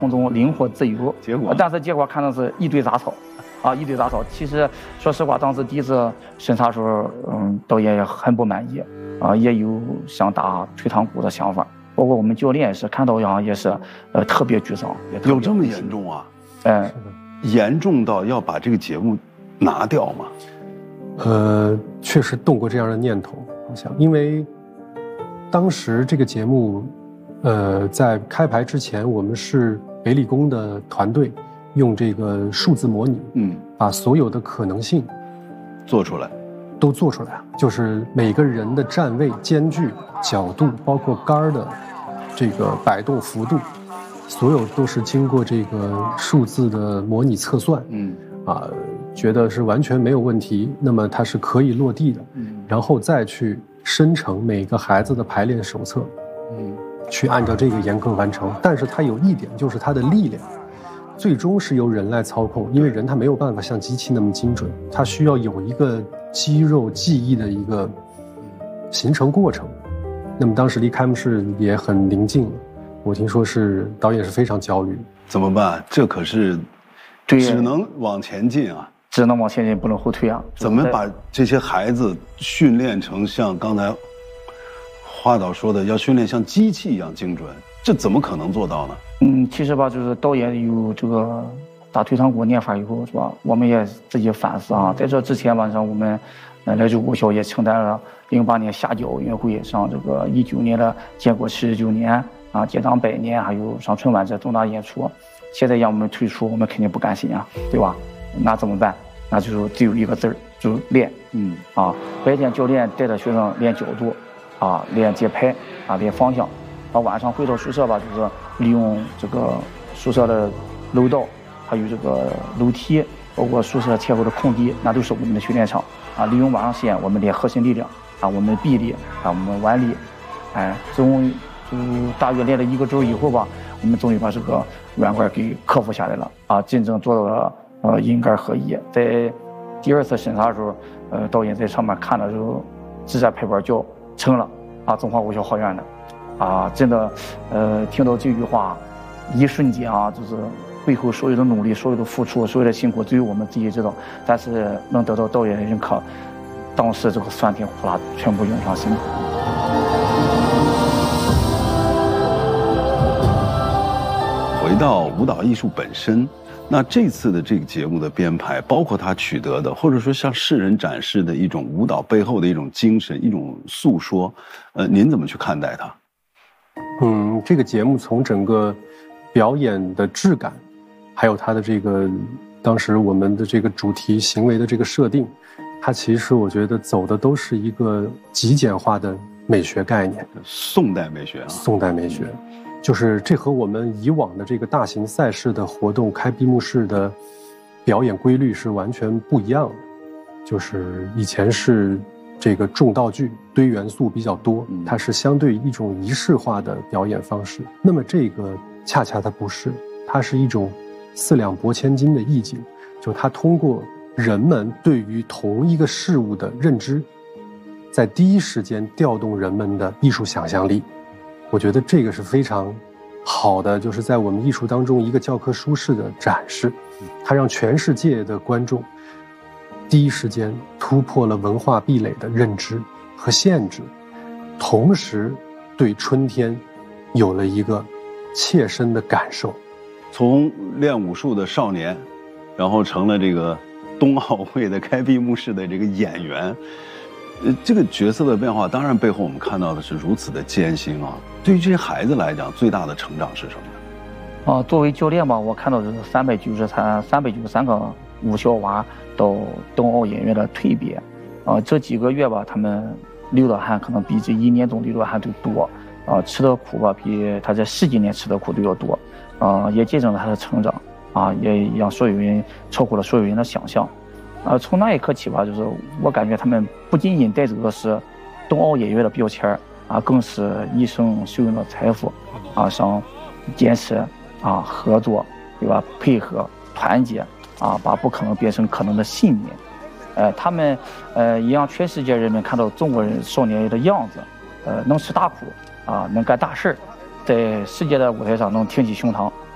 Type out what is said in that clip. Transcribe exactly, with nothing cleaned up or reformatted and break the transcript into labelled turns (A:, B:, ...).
A: 空中灵活自由，
B: 结果，
A: 但是结果看到是一堆杂草，啊，一堆杂草。其实说实话，当时第一次审查时候，嗯，导演也很不满意，啊，也有想打退堂鼓的想法。包括我们教练也是看到样也是，呃，特别沮丧。
B: 有这么严重啊？
A: 嗯，
B: 严重到要把这个节目拿掉吗？
C: 呃，确实动过这样的念头，好像因为当时这个节目，呃，在开拍之前，我们是北理工的团队用这个数字模拟，嗯，把所有的可能性
B: 做出来，
C: 都做出来啊，就是每个人的站位、间距、角度，包括杆的这个摆动幅度，所有都是经过这个数字的模拟测算，嗯，啊，觉得是完全没有问题，那么它是可以落地的，嗯，然后再去生成每个孩子的排练手册，嗯，去按照这个严格完成。但是它有一点，就是它的力量最终是由人来操控，因为人他没有办法像机器那么精准，他需要有一个肌肉记忆的一个形成过程。那么当时离开幕式也很临近了，我听说是导演是非常焦虑，
B: 怎么办？这可是只能往前进啊，
A: 只能往前进，不能后退啊。
B: 怎么把这些孩子训练成像刚才华导说的，要训练像机器一样精准？这怎么可能做到呢？
A: 嗯，其实吧，就是导演有这个打退堂鼓念法以后，是吧？我们也自己反思啊。在这之前晚上，我们呃来州武校也承担了零八年夏季奥运会上这个一九年的建国七十九年啊，建党百年，还有上春晚这重大演出。现在让我们退出，我们肯定不甘心啊，对吧？那怎么办？那就是只有一个字儿，就是练。嗯啊，白天教练带着学生练角度，啊，练节拍，啊，练方向。到晚上回到宿舍吧，就是利用这个宿舍的楼道，还有这个楼梯，包括宿舍前后的空地，那都是我们的训练场啊。利用晚上时间，我们练核心力量啊，我们臂力啊，我们腕力，哎，总就大约练了一个周以后吧，我们终于把这个软块给克服下来了啊，真正做到了呃阴杆合一。在第二次审查的时候，呃，导演在上面看的时候，直接拍板叫成了啊，中华武校学院的。啊，真的，呃，听到这句话，一瞬间啊，就是背后所有的努力、所有的付出、所有的辛苦，只有我们自己知道。但是能得到导演的认可，当时这个酸甜苦辣全部涌上心头。
B: 回到舞蹈艺术本身，那这次的这个节目的编排，包括他取得的，或者说向世人展示的一种舞蹈背后的一种精神、一种诉说，呃，您怎么去看待它？
C: 嗯，这个节目从整个表演的质感，还有它的这个当时我们的这个主题行为的这个设定，它其实我觉得走的都是一个极简化的美学概念，
B: 宋代美学啊，
C: 宋代美学，就是这和我们以往的这个大型赛事的活动开闭幕式的表演规律是完全不一样的，就是以前是这个重道具堆元素比较多，它是相对一种仪式化的表演方式。那么这个恰恰它不是，它是一种四两拨千斤的意境，就它通过人们对于同一个事物的认知，在第一时间调动人们的艺术想象力。我觉得这个是非常好的，就是在我们艺术当中一个教科书式的展示，它让全世界的观众第一时间突破了文化壁垒的认知和限制，同时对春天有了一个切身的感受。
B: 从练武术的少年，然后成了这个冬奥会的开闭幕式的这个演员，呃，这个角色的变化，当然背后我们看到的是如此的艰辛啊。对于这些孩子来讲，最大的成长是什么呢？
A: 啊，作为教练嘛，我看到的是三百九十三、三百九十三个武校娃到冬奥演员的蜕变，啊，这几个月吧，他们流的汗可能比这一年中流的汗都多，啊，吃的苦吧，比他这十几年吃的苦都要多，啊，也见证了他的成长，啊，也让所有人超过了所有人的想象，啊，从那一刻起吧，就是我感觉他们不仅仅带走的是冬奥演员的标签，啊，更是一生修养的财富，啊，像坚持啊，合作，对吧？配合、团结。啊，把不可能变成可能的信念，呃，他们呃也让全世界人民看到中国人少年的样子，呃，能吃大苦啊，能干大事，在世界的舞台上能挺起胸膛，